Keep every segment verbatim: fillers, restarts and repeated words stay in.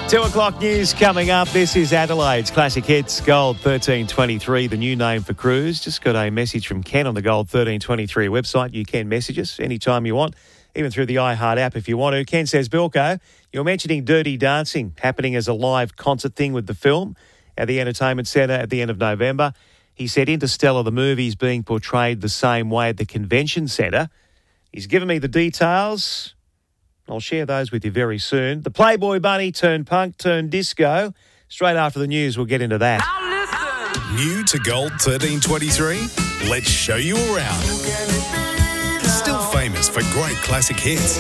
Two o'clock news coming up. This is Adelaide's Classic Hits Gold thirteen twenty-three, the new name for Cruise. Just got a message from Ken on the Gold thirteen twenty-three website. You can message us anytime you want, even through the iHeart app if you want to. Ken says, Bilko, you're mentioning Dirty Dancing happening as a live concert thing with the film at the Entertainment Centre at the end of November. He said Interstellar, the movie, is being portrayed the same way at the Convention Centre. He's given me the details. I'll share those with you very soon. The Playboy Bunny turned punk, turned disco. Straight after the news, we'll get into that. New to Gold thirteen twenty-three? Let's show you around. Still famous for great classic hits.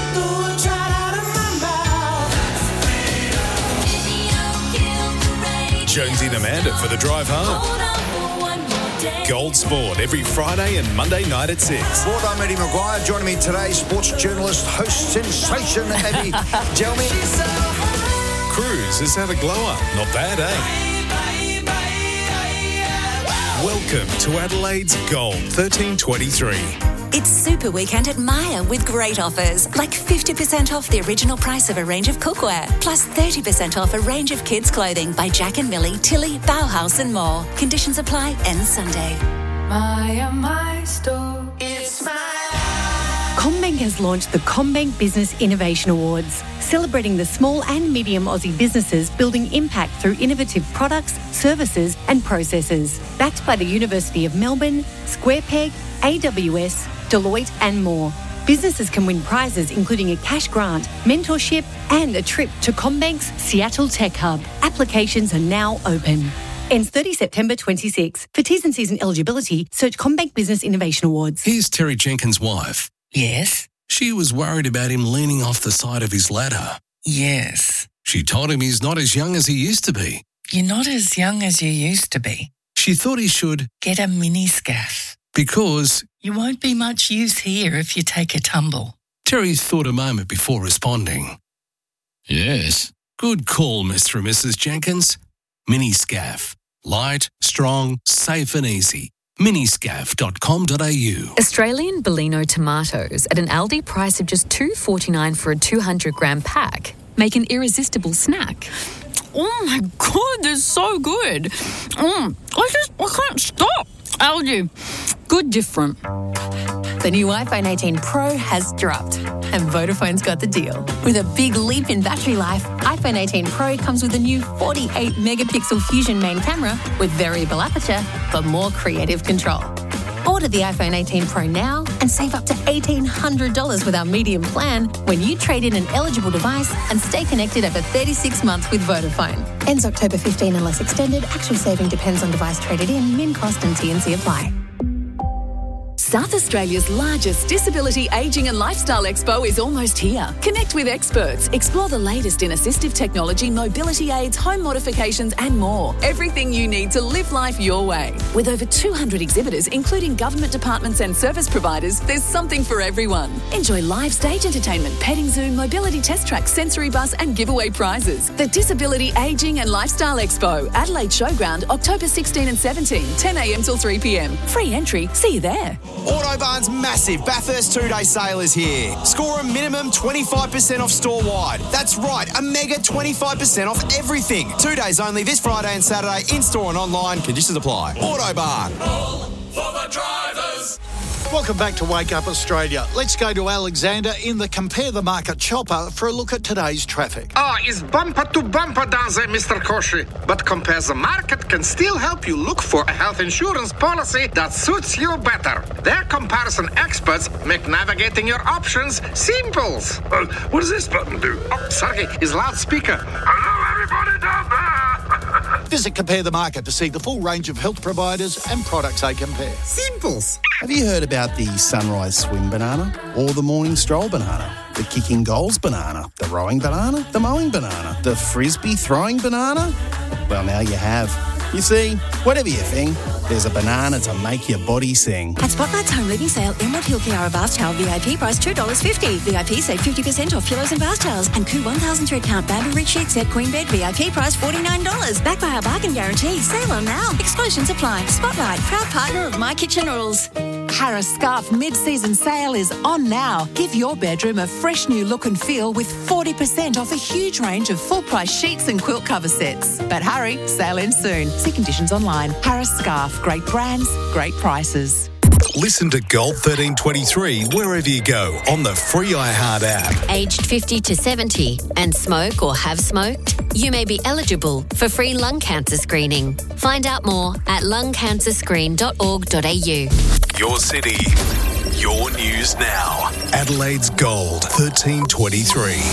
Jonesy and Amanda for the drive home. Gold Sport every Friday and Monday night at six. Sport, I'm Eddie Maguire. Joining me today, sports journalist, host, sensation, Eddie. Tell me. Cruise has had a glow up. Not bad, eh? Welcome to Adelaide's Gold thirteen twenty-three. It's Super Weekend at Myer with great offers, like fifty percent off the original price of a range of cookware, plus thirty percent off a range of kids' clothing by Jack and Millie, Tilly, Bauhaus and more. Conditions apply, ends Sunday. Myer, my store. It's Myer. CommBank has launched the CommBank Business Innovation Awards, celebrating the small and medium Aussie businesses building impact through innovative products, services and processes. Backed by the University of Melbourne, SquarePeg, A W S, Deloitte and more. Businesses can win prizes including a cash grant, mentorship and a trip to CommBank's Seattle Tech Hub. Applications are now open. Ends thirtieth September twenty-six. For T's and C's and eligibility, search CommBank Business Innovation Awards. Here's Terry Jenkins' wife. Yes? She was worried about him leaning off the side of his ladder. Yes. She told him he's not as young as he used to be. You're not as young as you used to be. She thought he should get a mini scaff. Because you won't be much use here if you take a tumble. Terry thought a moment before responding. Yes. Good call, Mister and Missus Jenkins. Mini Scaff. Light, strong, safe and easy. miniscaff dot com dot a u. Australian Bellino tomatoes at an Aldi price of just two dollars forty-nine for a two hundred gram pack make an irresistible snack. Oh my God, they're so good. Mm, I just, I can't stop. Aldi, good different. The new iPhone eighteen Pro has dropped, and Vodafone's got the deal. With a big leap in battery life, iPhone eighteen Pro comes with a new forty-eight megapixel Fusion main camera with variable aperture for more creative control. Order the iPhone eighteen Pro now and save up to eighteen hundred dollars with our medium plan when you trade in an eligible device and stay connected over thirty-six months with Vodafone. Ends October fifteenth unless extended. Actual saving depends on device traded in. Min cost and T and C apply. South Australia's largest Disability, Ageing and Lifestyle Expo is almost here. Connect with experts, explore the latest in assistive technology, mobility aids, home modifications and more. Everything you need to live life your way. With over two hundred exhibitors, including government departments and service providers, there's something for everyone. Enjoy live stage entertainment, petting zoo, mobility test track, sensory bus and giveaway prizes. The Disability, Ageing and Lifestyle Expo, Adelaide Showground, October sixteenth and seventeenth, ten a m till three p m. Free entry. See you there. Autobarn's massive Bathurst two-day sale is here. Score a minimum twenty-five percent off store-wide. That's right, a mega twenty-five percent off everything. Two days only this Friday and Saturday, in-store and online. Conditions apply. Autobarn. All for the drivers. Welcome back to Wake Up Australia. Let's go to Alexander in the Compare the Market chopper for a look at today's traffic. Ah, it's bumper to bumper down there, Mister Koshi. But Compare the Market can still help you look for a health insurance policy that suits you better. Their comparison experts make navigating your options simple. Uh, what does this button do? Oh, sorry, it's loudspeaker. Hello, everybody down there. Visit Compare the Market to see the full range of health providers and products they compare. Simples. Have you heard about the sunrise swim banana or the morning stroll banana, the kicking goals banana, the rowing banana, the mowing banana, the frisbee throwing banana? Well, now you have. You see, whatever you think, there's a banana to make your body sing. At Spotlight's home living sale, Emerald Hill Kiara bath towel V I P price two dollars fifty. V I P save fifty percent off pillows and bath towels. And Koo one thousand thread count bamboo rich sheet set queen bed V I P price forty-nine dollars. Backed by our bargain guarantee. Sale on now. Exclusions apply. Spotlight, proud partner of My Kitchen Rules. Harris Scarf mid-season sale is on now. Give your bedroom a fresh new look and feel with forty percent off a huge range of full-price sheets and quilt cover sets. But hurry, sale ends soon. See conditions online. Harris Scarf. Great brands, great prices. Listen to Gold thirteen twenty-three wherever you go on the free iHeart app. Aged fifty to seventy and smoke or have smoked? You may be eligible for free lung cancer screening. Find out more at lung cancer screen dot org dot a u. Your city, your news now. Adelaide's Gold thirteen twenty-three.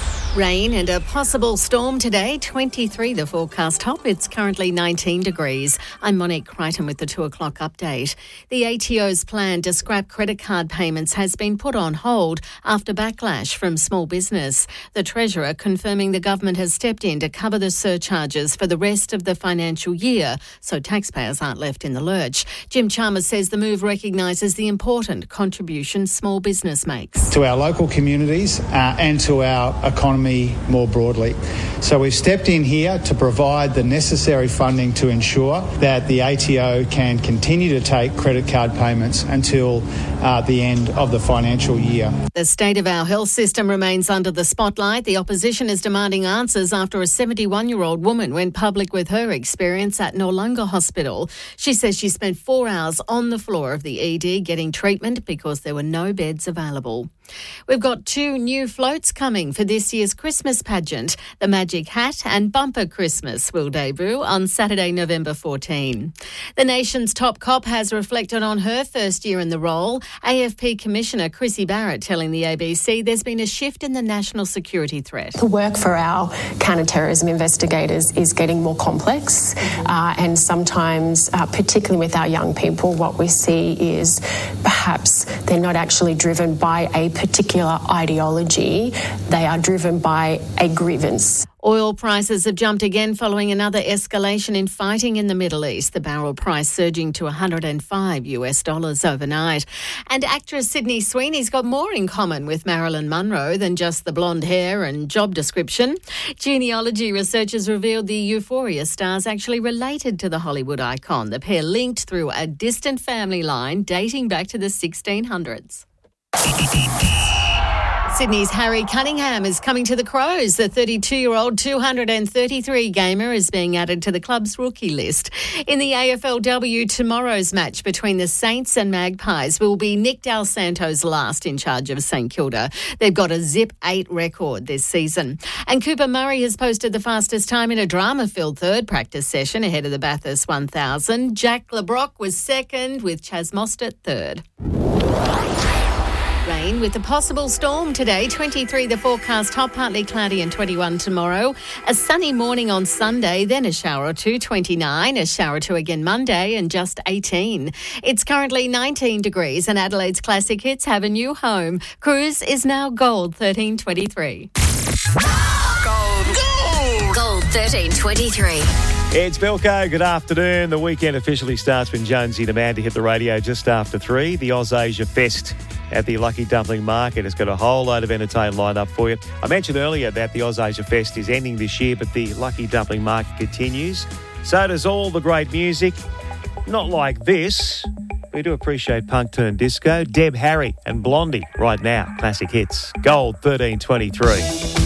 Rain and a possible storm today, twenty-three the forecast top. It's currently nineteen degrees. I'm Monique Crichton with the two o'clock update. The A T O's plan to scrap credit card payments has been put on hold after backlash from small business. The Treasurer confirming the government has stepped in to cover the surcharges for the rest of the financial year, so taxpayers aren't left in the lurch. Jim Chalmers says the move recognises the important contribution small business makes. To our local communities uh, and to our economy more broadly. So we've stepped in here to provide the necessary funding to ensure that the A T O can continue to take credit card payments until uh, the end of the financial year. The state of our health system remains under the spotlight. The opposition is demanding answers after a seventy-one-year-old woman went public with her experience at Noarlunga Hospital. She says she spent four hours on the floor of the E D getting treatment because there were no beds available. We've got two new floats coming for this year's Christmas pageant. The Magic Hat and Bumper Christmas will debut on Saturday, November fourteenth. The nation's top cop has reflected on her first year in the role. A F P Commissioner Chrissy Barrett telling the A B C there's been a shift in the national security threat. The work for our counter-terrorism investigators is getting more complex uh, and sometimes, uh, particularly with our young people, what we see is perhaps they're not actually driven by a particular ideology, they are driven by a grievance. Oil prices have jumped again following another escalation in fighting in the Middle East. The barrel price surging to one hundred five US dollars overnight. And actress Sydney Sweeney's got more in common with Marilyn Monroe than just the blonde hair and job description. Genealogy researchers revealed the Euphoria star's actually related to the Hollywood icon. The pair linked through a distant family line dating back to the sixteen hundreds. Sydney's Harry Cunningham is coming to the Crows. The thirty-two-year-old two hundred thirty-three gamer is being added to the club's rookie list. In the A F L W, tomorrow's match between the Saints and Magpies will be Nick Dal Santo's last in charge of St Kilda. They've got a zip eight record this season. And Cooper Murray has posted the fastest time in a drama-filled third practice session ahead of the Bathurst one thousand. Jack LeBrock was second with Chas Mostert third. Rain with a possible storm today, twenty-three the forecast, hot, partly cloudy and twenty-one tomorrow. A sunny morning on Sunday, then a shower or two, twenty-nine. A shower or two again Monday and just eighteen. It's currently nineteen degrees and Adelaide's classic hits have a new home. Cruise is now Gold thirteen twenty-three. Gold. Gold. Gold thirteen twenty-three. It's Belco. Good afternoon. The weekend officially starts when Jonesy and Amanda hit the radio just after three. The Ausasia Fest at the Lucky Dumpling Market has got a whole load of entertainment lined up for you. I mentioned earlier that the Ausasia Fest is ending this year, but the Lucky Dumpling Market continues. So does all the great music. Not like this. We do appreciate punk turn disco. Deb Harry and Blondie right now. Classic hits. Gold thirteen twenty-three.